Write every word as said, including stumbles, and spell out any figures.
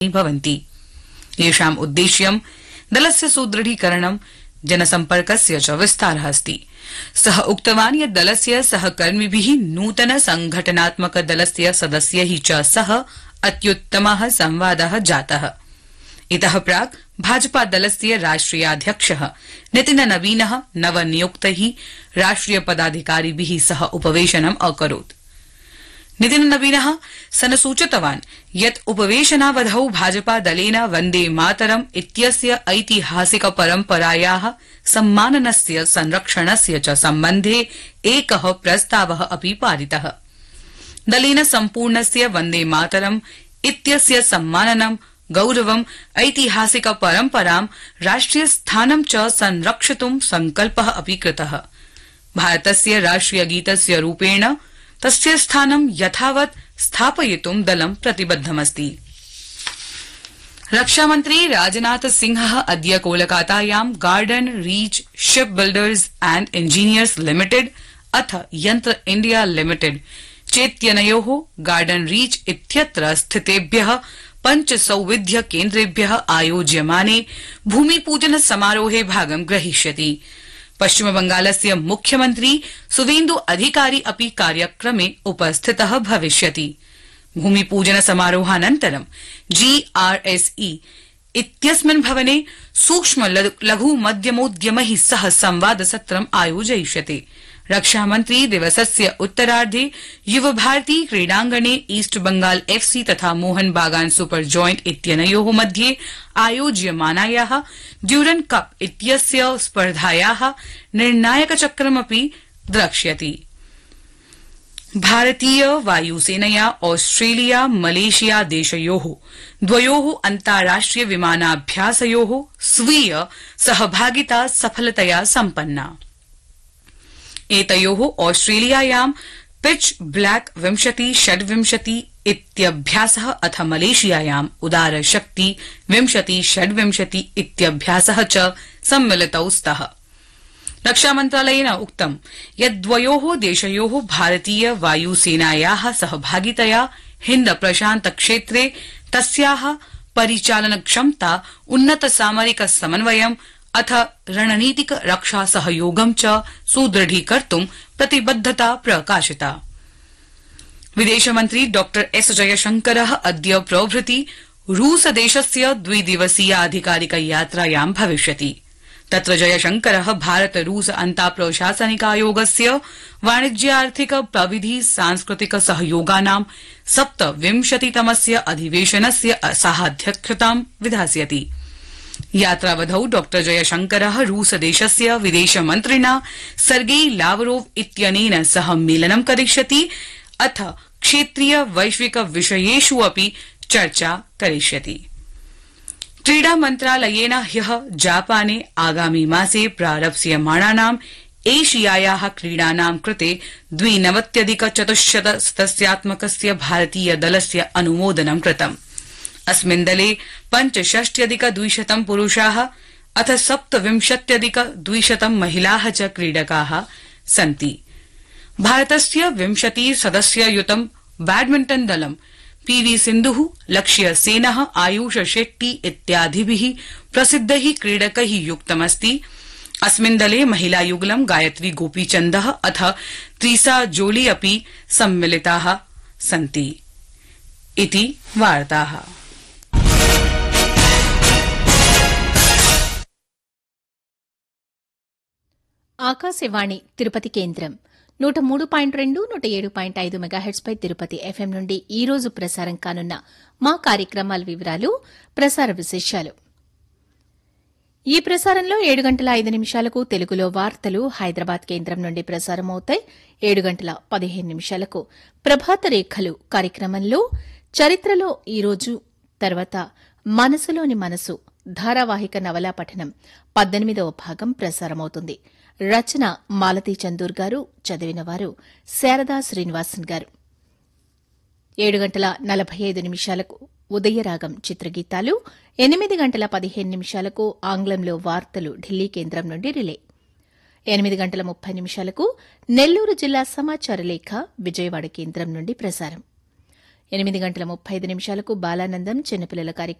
भवन्ति। येषाम् उद्देश्यं दलस्य सुदृढीकरणं जनसम्पर्कस्य च विस्तारः अस्ति। सः उक्तवान् यत् दलस्य सहकर्मिभिः नूतन संघटनात्मक दलस्य सदस्यैः च सह अत्युत्तमः संवादः जातः। इतः प्राक् भाजपा दलस्य राष्ट्रियाध्यक्षः नितिन नवीनः नवनियुक्तैः राष्ट्रिय पदाधिकारिभिः सह उपवेशनम् अकरोत्। नितिन नवीनः सनसूचितवान् यत् उपवेशनावधौ भाजपा दलेन वन्दे मातरम् इत्यस्य ऐतिहासिक परम्परायाः सम्माननस्य संरक्षणस्य च सम्बन्धे एकः प्रस्तावः अपि पारितः। दलेन सम्पूर्णस्य वन्दे मातरम् इत्यस्य सम्माननं गौरवम् ऐतिहासिक परम्परां राष्ट्रिय स्थानं च संरक्षितुं संकल्पः अपि कृतः। भारतस्य राष्ट्रियगीतस्य रूपेण तस्य स्थानं यथावत् स्थापयितुं दलं प्रतिबद्धमस्ति। रक्षामन्त्री राजनाथ सिंहः अद्य कोलकातायां garden reach ship builders and engineers limited अथ यन्त्र इंडिया लिमिटेड चेत्यनयोः गार्डन रीच इत्यत्र स्थितेभ्यः पञ्चसौविध्य केन्द्रेभ्यः आयोज्यमाने भूमिपूजन समारोहे भागं ग्रहीष्यति। पश्चिमबंगालस्य मुख्यमन्त्री सुवेन्दु अधिकारी अपि कार्यक्रमे उपस्थितः भविष्यति। भूमिपूजन समारोहानन्तरं जीआरएसई इत्यस्मिन् भवने सूक्ष्म लघु मध्यमोद्यमैः सह संवादसत्रम् आयोजयिष्यते। रक्षामन्त्री दिवसस्य उत्तरार्धे युवभारती क्रीडांगणे ईस्ट बंगाल एफसी तथा मोहन बागान सुपर जॉइंट इत्यनयोः मध्ये आयोज्यमानायाः ड्यूरन कप इत्यस्य स्पर्धायाः निर्णायकचक्रमपि द्रक्ष्यति। भारतीय वायुसेनया ऑस्ट्रेलिया मलेशिया देशयोः द्वयोः अन्ताराष्ट्रिय विमानाभ्यासयोः स्वीय सहभागिता सफलतया सम्पन्ना। एतयोः ऑस्ट्रेलियायां पिच ब्लैक विंशति षड्विंशति इत्यभ्यासः अथ मलेशियायाम् उदार शक्ति विंशति षड्विंशति इत्यभ्यासः च सम्मिलितौ स्तः। रक्षामन्त्रालयेन उक्तं यत् द्वयोः देशयोः भारतीय वायुसेनायाः सहभागितया हिन्द प्रशान्त क्षेत्रे तस्याः परिचालनक्षमता उन्नत सामरिक समन्वयम् अथ रणनीतिक रक्षा सहयोगं च सुदृढीकर्तुं प्रतिबद्धता प्रकाशिता। विदेशमन्त्री डॉ एस जयशंकरः अद्य प्रभृति रूसदेशस्य द्विदिवसीयाधिकारिक यात्रायां भविष्यति। तत्र जयशंकरः भारत रूस अन्ताप्रशासनिकायोगस्य वाणिज्यार्थिक प्रविधि सांस्कृतिक सहयोगानां सप्तविंशतितमस्य अधिवेशनस्य सहाध्यक्षतां विधास्यति। यात्रावधौ डॉ जयशंकरः रूसदेशस्य विदेशमन्त्रिणा सर्गेई लावरोव इत्यनेन सह मेलनं करिष्यति अथ क्षेत्रीय वैश्विक विषयेषु अपि चर्चा करिष्यति। क्रीडा मन्त्रालयेन ह्यः जापाने आगामि मासे प्रारप्स्यमाणानां एशियायाः क्रीडानां कृते द्विनवत्यधिक चतुश्शत सदस्यात्मकस्य भारतीय दलस्य अनुमोदनं कृतम्। अस्मिन् दले पञ्चषष्ट्यधिक द्विशतं पुरुषाः अथ सप्तविंशत्यधिक द्विशतं महिलाः च क्रीडकाः सन्ति। भारतस्य विंशति सदस्ययुतं बैडमिण्टन दलं पीवी सिन्धुः लक्ष्य सेनः आयुष शेट्टी इत्यादिभिः प्रसिद्धैः क्रीडकैः युक्तमस्ति। अस्मिन् दले महिलायुगलं गायत्री गोपीचन्दः अथ त्रिसा जोली अपि सम्मिलिताः सन्ति। इति वार्ताः। ఆకాశవాణి తిరుపతి కేంద్రం నూట మూడు పాయింట్ రెండు నూట ఏడు పాయింట్ ఐదు మెగాహెట్స్ పై తిరుపతి ఎఫ్ఎం నుండి ఈ రోజు ప్రసారం కానున్న మా కార్యక్రమాల వివరాలు, ప్రసార విశేషాలు. ఈ ప్రసారంలో ఏడు గంటల ఐదు నిమిషాలకు తెలుగులో వార్తలు హైదరాబాద్ కేంద్రం నుండి ప్రసారమవుతాయి. ఏడు గంటల పదిహేను నిమిషాలకు ప్రభాత రేఖలు కార్యక్రమంలో చరిత్రలో ఈరోజు, తర్వాత మనసులోని మనసు ధారావాహిక నవలా పఠనం పద్దెనిమిదవ భాగం ప్రసారమవుతుంది. రచన మాలతీ చందూర్ గారు, చదివినవారు శారదా శ్రీనివాసన్ గారు. ఏడు గంటల నలభై ఐదు నిమిషాలకు ఉదయరాగం చిత్రగీతాలు, ఎనిమిది గంటల పదిహేను నిమిషాలకు ఆంగ్లంలో వార్తలు ఢిల్లీ కేంద్రం నుండి రిలే, ఎనిమిది గంటల ముప్పై నిమిషాలకు నెల్లూరు జిల్లా సమాచార లేఖ విజయవాడ కేంద్రం నుండి ప్రసారం, ఎనిమిది గంటల ముప్పై ఐదు నిమిషాలకు బాలానందం చిన్నపిల్లల కార్యక్రమం